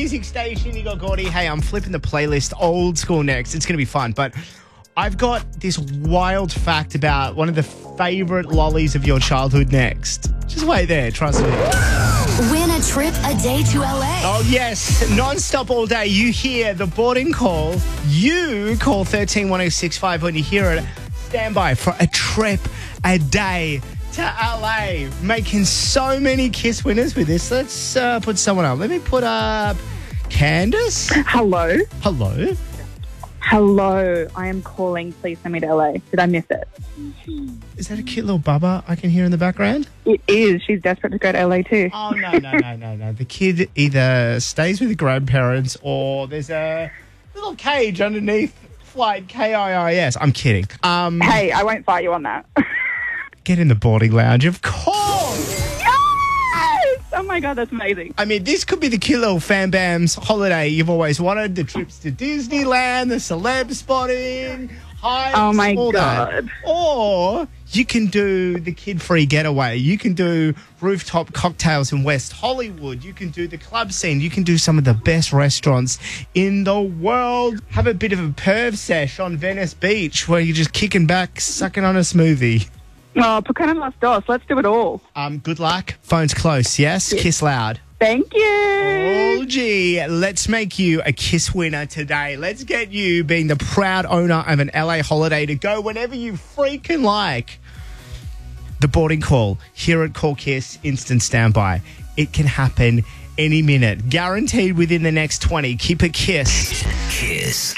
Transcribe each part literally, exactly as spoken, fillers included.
music station. You got Gordy. Hey, I'm flipping the playlist old school next. It's going to be fun. But I've got this wild fact about one of the favourite lollies of your childhood next. Just wait there. Trust me. Win a trip a day to L A. Oh, yes. Non-stop all day. You hear the boarding call. You call one three one oh six five when you hear it. Stand by for a trip a day to L A. Making so many Kiss winners with this. Let's uh, put someone up. Let me put up Candace. Hello. Hello. Hello. I am calling. Please send me to L A. Did I miss it? Is that a cute little bubba I can hear in the background? It is. She's desperate to go to L A too. Oh, no, no, no, no, no. The kid either stays with the grandparents or there's a little cage underneath flight K I I S. I'm kidding. Um, Hey, I won't fight you on that. Get in the boarding lounge, of course. Yes! Oh my God, that's amazing. I mean, this could be the cute little Fan Bam's holiday you've always wanted. The trips to Disneyland, the celeb spotting, hikes, Oh my all God. that. Or you can do the kid-free getaway. You can do rooftop cocktails in West Hollywood. You can do the club scene. You can do some of the best restaurants in the world. Have a bit of a perv sesh on Venice Beach where you're just kicking back, sucking on a smoothie. Oh, ¿por qué no las dos? Let's do it all. Um, good luck. Phone's close, yes? Yes. Kiss loud. Thank you. Oh, gee, let's make you a Kiss winner today. Let's get you being the proud owner of an L A holiday to go whenever you freaking like. The boarding call here at Call Kiss Instant Standby. It can happen any minute. Guaranteed within the next twenty. Keep it Kiss. Kiss.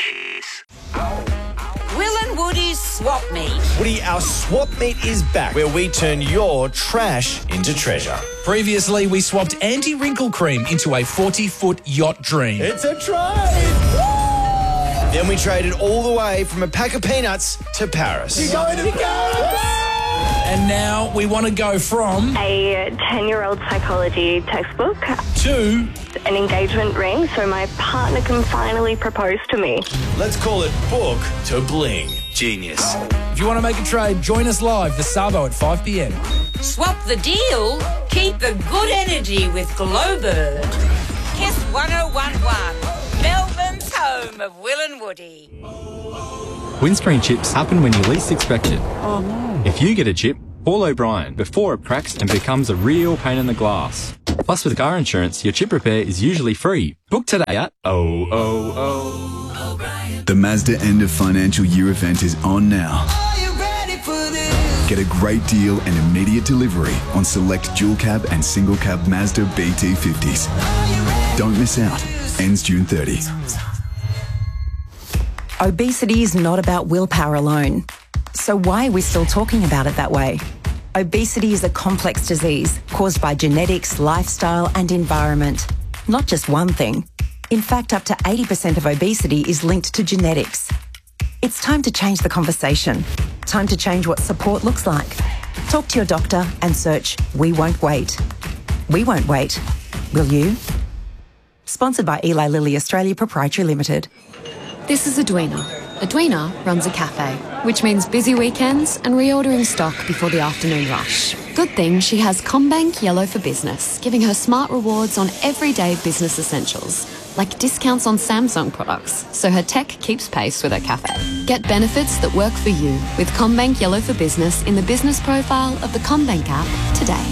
Will and Woody's Swap Meet. Woody, our swap meet is back, where we turn your trash into treasure. Previously, we swapped anti-wrinkle cream into a forty-foot yacht dream. It's a trade! Then we traded all the way from a pack of peanuts to Paris. You're going to Paris! And now we want to go from A ten-year-old psychology textbook, to an engagement ring so my partner can finally propose to me. Let's call it book to bling. Genius. If you want to make a trade, join us live for Sabo at five p.m. Swap the deal. Keep the good energy with Glowbird. Kiss one oh one one. Melbourne's home of Will and Woody. Windscreen chips happen when you least expect it. Oh, no. If you get a chip, call O'Brien before it cracks and becomes a real pain in the glass. Plus, with car insurance, your chip repair is usually free. Book today at oh oh oh. The Mazda end of financial year event is on now. Get a great deal and immediate delivery on select dual cab and single cab Mazda B T fifties. Don't miss out. Ends June thirtieth. Obesity is not about willpower alone. So why are we still talking about it that way? Obesity is a complex disease caused by genetics, lifestyle and environment. Not just one thing. In fact, up to eighty percent of obesity is linked to genetics. It's time to change the conversation. Time to change what support looks like. Talk to your doctor and search We Won't Wait. We won't wait. Will you? Sponsored by Eli Lilly Australia Proprietary Limited. This is Edwina. Edwina runs a cafe, which means busy weekends and reordering stock before the afternoon rush. Good thing she has CommBank Yellow for Business, giving her smart rewards on everyday business essentials, like discounts on Samsung products, so her tech keeps pace with her cafe. Get benefits that work for you with CommBank Yellow for Business in the business profile of the CommBank app today.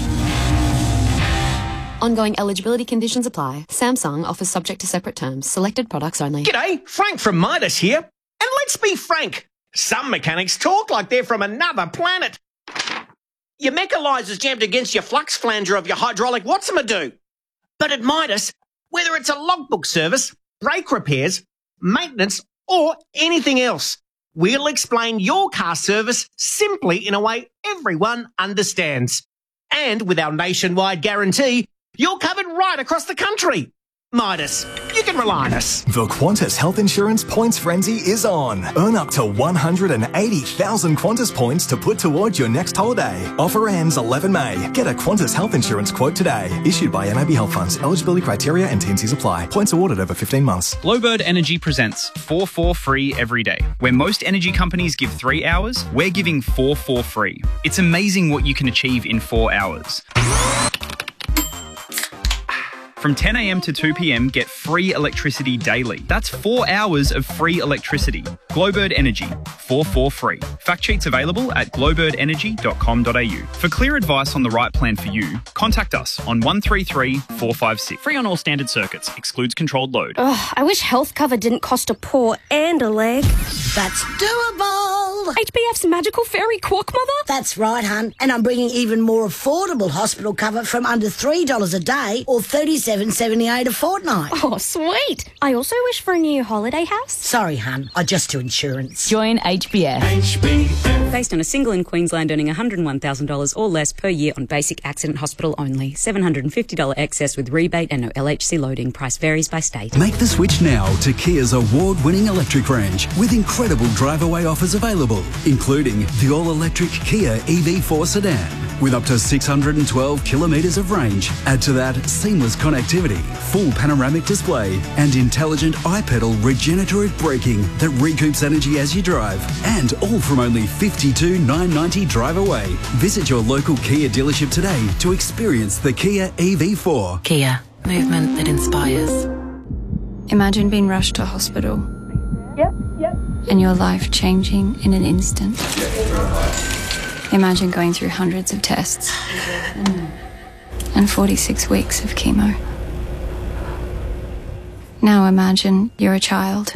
Ongoing eligibility conditions apply. Samsung offers subject to separate terms. Selected products only. G'day, Frank from Midas here. And let's be frank, some mechanics talk like they're from another planet. Your mechanizer's jammed against your flux flanger of your hydraulic Whatsama-do. But at Midas, whether it's a logbook service, brake repairs, maintenance, or anything else, we'll explain your car service simply in a way everyone understands. And with our nationwide guarantee, you're covered right across the country. Midas, you can rely on us. The Qantas Health Insurance Points Frenzy is on. Earn up to one hundred eighty thousand Qantas points to put towards your next holiday. Offer ends eleven May. Get a Qantas Health Insurance quote today. Issued by N I B Health Funds. Eligibility criteria and T and Cs apply. Points awarded over fifteen months. Glowbird Energy presents four four free every day. Where most energy companies give three hours, we're giving four four free. It's amazing what you can achieve in four hours. From ten a m to two p m, get free electricity daily. That's four hours of free electricity. Glowbird Energy, four four free. Fact sheets available at glowbird energy dot com dot a u. For clear advice on the right plan for you, contact us on one three three, four five six. Free on all standard circuits. Excludes controlled load. Ugh, I wish health cover didn't cost a paw and a leg. That's doable. H B F's magical fairy quack mother? That's right, hun. And I'm bringing even more affordable hospital cover from under three dollars a day or thirty-seven seventy-eight a fortnight. Oh, sweet. I also wish for a new holiday house. Sorry, hun. I just do insurance. Join H B F. H B F. Based on a single in Queensland earning one hundred one thousand dollars or less per year on basic accident hospital only. seven hundred fifty dollars excess with rebate and no L H C loading. Price varies by state. Make the switch now to Kia's award-winning electric range with incredible drive-away offers available, including the all-electric Kia E V four sedan with up to six hundred twelve kilometres of range. Add to that seamless connectivity, full panoramic display and intelligent iPedal regenerative braking that recoups energy as you drive. And all from only fifty-two thousand nine hundred ninety dollars drive away. Visit your local Kia dealership today to experience the Kia E V four. Kia, movement that inspires. Imagine being rushed to hospital. Yep, yep. And your life changing in an instant. Imagine going through hundreds of tests and forty-six weeks of chemo. Now imagine you're a child.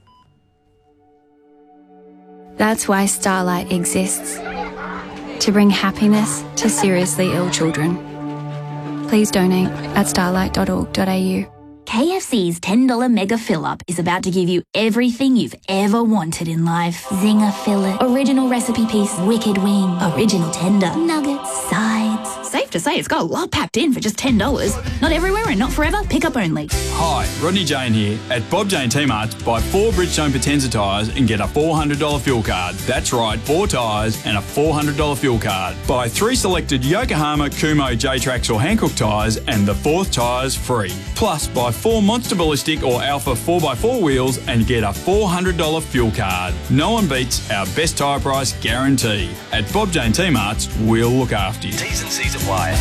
That's why Starlight exists. To bring happiness to seriously ill children. Please donate at starlight dot org dot a u. K F C's ten dollar Mega Fill-Up is about to give you everything you've ever wanted in life. Zinger fillet, original recipe piece, wicked wing, original tender, nuggets, sides. Safe to say it's got a lot packed in for just ten dollars. Not everywhere and not forever, pick up only. Hi, Rodney Jane here. At Bob Jane T-Marts, buy four Bridgestone Potenza tyres and get a four hundred dollars fuel card. That's right, four tyres and a four hundred dollars fuel card. Buy three selected Yokohama, Kumo, J-Trax or Hankook tyres and the fourth tyre's free. Plus, buy four Monster Ballistic or Alpha four by four wheels and get a four hundred dollars fuel card. No one beats our best tyre price guarantee. At Bob Jane T-Marts, we'll look after you. T's and C's apply.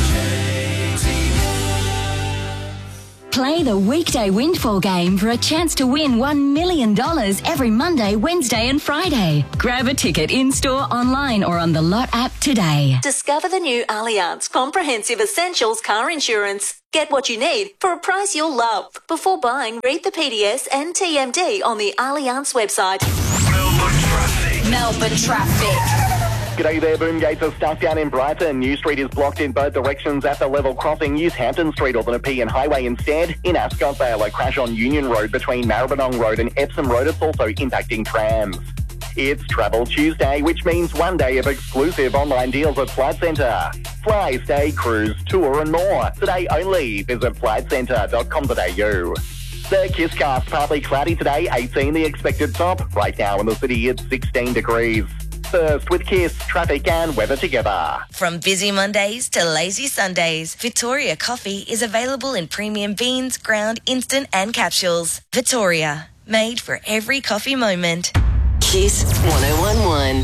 Play the weekday windfall game for a chance to win one million dollars every Monday, Wednesday and Friday. Grab a ticket in-store, online or on the Lot app today. Discover the new Allianz Comprehensive Essentials Car Insurance. Get what you need for a price you'll love. Before buying, read the P D S and T M D on the Allianz website. Melbourne traffic. Melbourne traffic. G'day there, boom gates are stuck down in Brighton. New Street is blocked in both directions at the level crossing. Use Hampton Street or the Nepean Highway instead. In Ascot, a crash on Union Road between Maribyrnong Road and Epsom Road. It's also impacting trams. It's Travel Tuesday, which means one day of exclusive online deals at Flight Centre. Fly, stay, cruise, tour and more. Today only. Visit flight centre dot com dot a u. The Kisscast, partly cloudy today, eighteen the expected top. Right now in the city it's sixteen degrees. First with Kiss, traffic and weather together. From busy Mondays to lazy Sundays, Victoria Coffee is available in premium beans, ground, instant and capsules. Victoria, made for every coffee moment. Kiss one oh one one.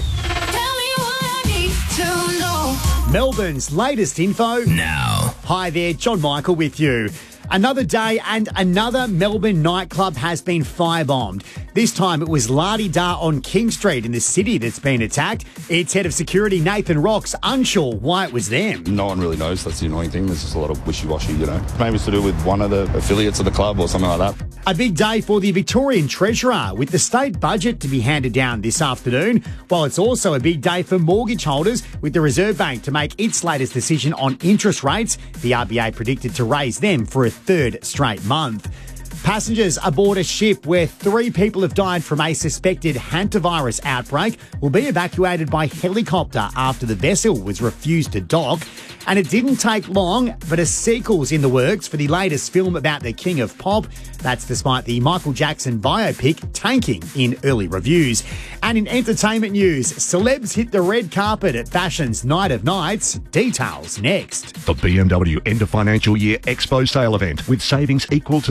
Melbourne's latest info now. Hi there, John Michael with you. Another day and another Melbourne nightclub has been firebombed. This time it was La Di Da on King Street in the city that's been attacked. Its head of security, Nathan Rocks, unsure why it was them. No one really knows. That's the annoying thing. There's just a lot of wishy-washy, you know. Maybe it's to do with one of the affiliates of the club or something like that. A big day for the Victorian Treasurer, with the state budget to be handed down this afternoon, while it's also a big day for mortgage holders, with the Reserve Bank to make its latest decision on interest rates. The R B A predicted to raise them for a third straight month. Passengers aboard a ship where three people have died from a suspected hantavirus outbreak will be evacuated by helicopter after the vessel was refused to dock. And it didn't take long, but a sequel's in the works for the latest film about the King of Pop. That's despite the Michael Jackson biopic tanking in early reviews. And in entertainment news, celebs hit the red carpet at Fashion's Night of Nights. Details next. The B M W End of Financial Year Expo Sale event with savings equal to the G S T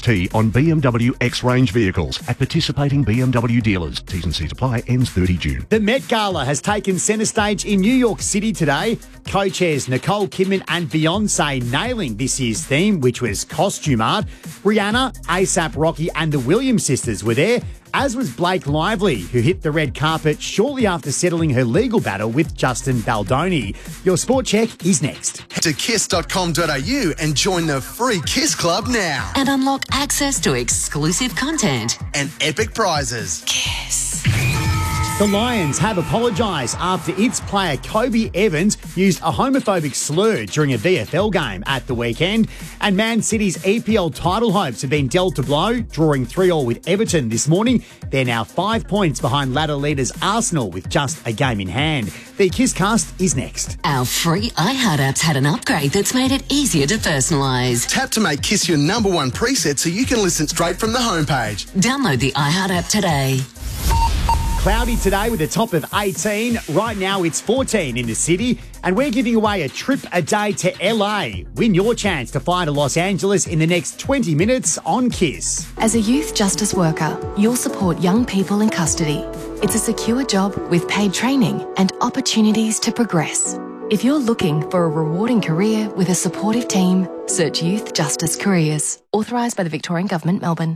T on B M W X-Range vehicles at participating B M W dealers. T's and C's apply, ends thirtieth of June. The Met Gala has taken centre stage in New York City today. Co-chairs Nicole Kidman and Beyonce nailing this year's theme, which was costume art. Rihanna, ASAP Rocky and the Williams sisters were there, as was Blake Lively, who hit the red carpet shortly after settling her legal battle with Justin Baldoni. Your sport check is next. Head to kiss dot com dot a u and join the free Kiss Club now. And unlock access to exclusive content. And epic prizes. Kiss. The Lions have apologised after its player Kobe Evans used a homophobic slur during a V F L game at the weekend. And Man City's E P L title hopes have been dealt a blow, drawing three all with Everton this morning. They're now five points behind ladder leaders Arsenal with just a game in hand. The Kisscast is next. Our free iHeart apps had an upgrade that's made it easier to personalise. Tap to make Kiss your number one preset so you can listen straight from the homepage. Download the iHeart app today. Cloudy today with a top of eighteen. Right now it's fourteen in the city. And we're giving away a trip a day to L A. Win your chance to fly to Los Angeles in the next twenty minutes on Kiss. As a youth justice worker, you'll support young people in custody. It's a secure job with paid training and opportunities to progress. If you're looking for a rewarding career with a supportive team, search Youth Justice Careers. Authorised by the Victorian Government, Melbourne.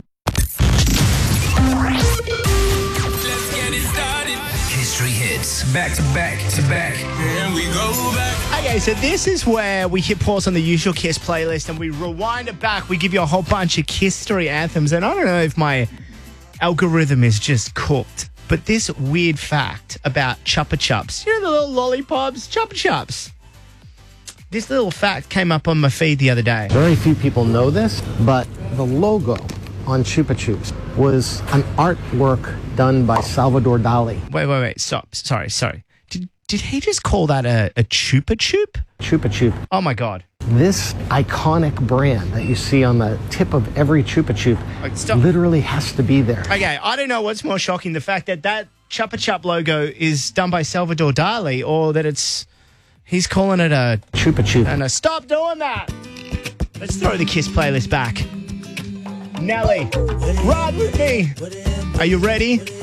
History hits. Back to back to back. And we go back. Okay, so this is where we hit pause on the usual Kiss playlist and we rewind it back. We give you a whole bunch of Kiss story anthems. And I don't know if my algorithm is just cooked, but this weird fact about Chupa Chups, you know the little lollipops, Chupa Chups. This little fact came up on my feed the other day. Very few people know this, but the logo on Chupa Chups was an artwork done by Salvador Dali. Wait, wait, wait. Stop. Sorry, sorry. Did did he just call that a, a Chupa Chup? Chupa Chup. Oh, my God. This iconic brand that you see on the tip of every Chupa Chup Stop. literally has to be there. Okay, I don't know what's more shocking, the fact that that Chupa Chup logo is done by Salvador Dali or that it's... He's calling it a... Chupa Chup. And a stop doing that. Let's throw the Kiss playlist back. Nelly, ride with me. Are you ready?